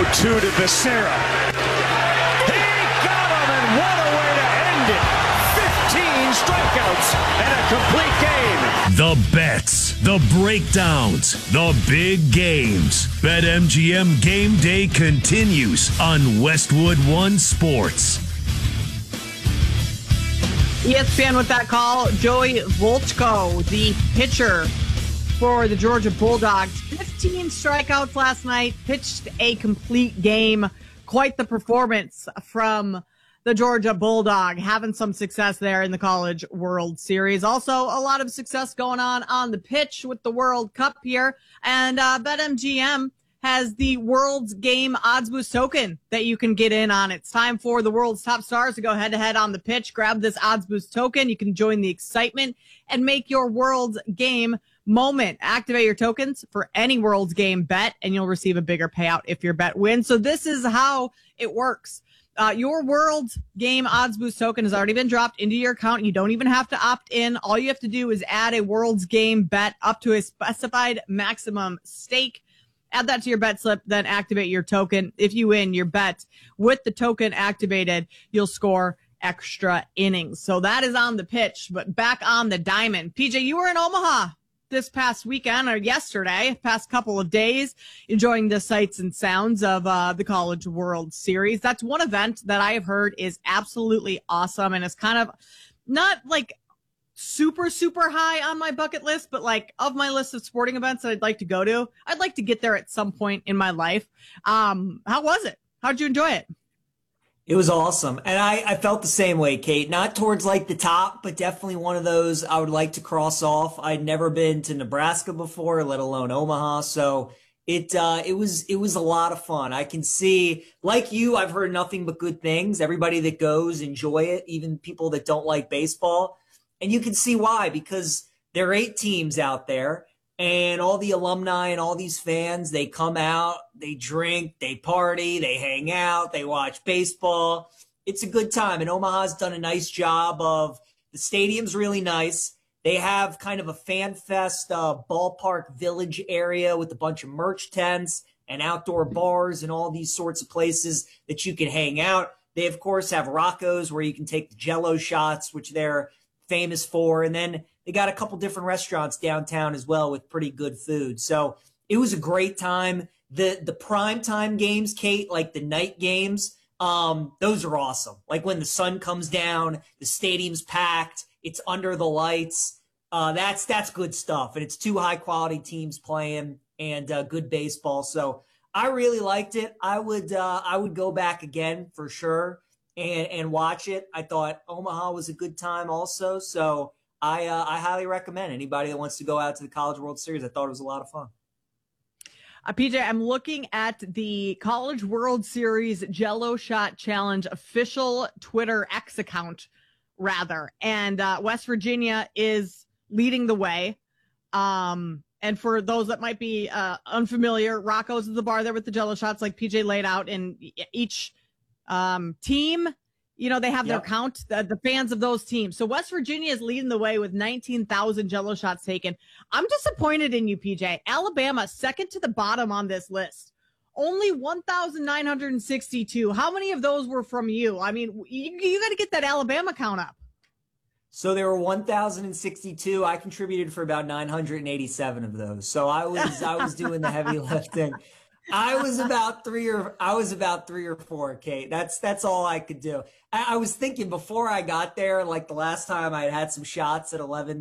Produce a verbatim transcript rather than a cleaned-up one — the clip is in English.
two to Becerra. He got him, and what a way to end it. fifteen strikeouts and a complete game. The bets, the breakdowns, the big games. BetMGM Game Day continues on Westwood One Sports. E S P N with that call. Joey Volchko, the pitcher for the Georgia Bulldogs. fifteen strikeouts last night, pitched a complete game. Quite the performance from the Georgia Bulldog, having some success there in the College World Series. Also, a lot of success going on on the pitch with the World Cup here. And uh, BetMGM has the World's Game Odds Boost token that you can get in on. It's time for the world's top stars to go head-to-head on the pitch. Grab this Odds Boost token. You can join the excitement and make your World's Game moment. Activate your tokens for any World's Game bet, and you'll receive a bigger payout if your bet wins. So this is how it works. Uh, your World Game Odds Boost token has already been dropped into your account. You don't even have to opt in. All you have to do is add a World's Game bet up to a specified maximum stake. Add that to your bet slip, then activate your token. If you win your bet with the token activated, you'll score extra innings. So that is on the pitch, but back on the diamond. P J, you were in Omaha this past weekend or yesterday, past couple of days, enjoying the sights and sounds of uh, the College World Series. That's one event that I have heard is absolutely awesome, and it's kind of not like super, super high on my bucket list, but like of my list of sporting events that I'd like to go to, I'd like to get there at some point in my life. Um, how was it? How'd you enjoy it? It was awesome. And I, I felt the same way, Kate. Not towards like the top, but definitely one of those I would like to cross off. I'd never been to Nebraska before, let alone Omaha. So it uh, it was it was a lot of fun. I can see, like you, I've heard nothing but good things. Everybody that goes enjoy it, even people that don't like baseball. And you can see why, because there are eight teams out there. And all the alumni and all these fans, they come out, they drink, they party, they hang out, they watch baseball. It's a good time. And Omaha's done a nice job of, the stadium's really nice. They have kind of a fan fest uh, ballpark village area with a bunch of merch tents and outdoor bars and all these sorts of places that you can hang out. They, of course, have Rocco's where you can take the Jell-O shots, which they're famous for. And then they got a couple different restaurants downtown as well with pretty good food. So it was a great time. The the prime time games, Kate, like the night games, um, those are awesome. Like when the sun comes down, the stadium's packed, it's under the lights. Uh, that's that's good stuff. And it's two high quality teams playing and uh, good baseball. So I really liked it. I would uh, I would go back again for sure and and watch it. I thought Omaha was a good time also. So I uh, I highly recommend anybody that wants to go out to the College World Series. I thought it was a lot of fun. Uh, P J, I'm looking at the College World Series Jell-O Shot Challenge official Twitter X account, rather, and uh, West Virginia is leading the way. Um, and for those that might be uh, unfamiliar, Rocco's is the bar there with the Jell-O shots, like P J laid out, and each um, team, you know, they have Yep. their count, the, the fans of those teams. So West Virginia is leading the way with nineteen thousand Jell-O shots taken. I'm disappointed in you, P J. Alabama, second to the bottom on this list. Only one thousand nine hundred sixty-two. How many of those were from you? I mean, you, you got to get that Alabama count up. So there were one thousand sixty-two. I contributed for about nine hundred eighty-seven of those. So I was I was doing the heavy lifting. I was about three or I was about three or four, Kate. That's that's all I could do. I, I was thinking before I got there, like the last time I had had some shots at eleven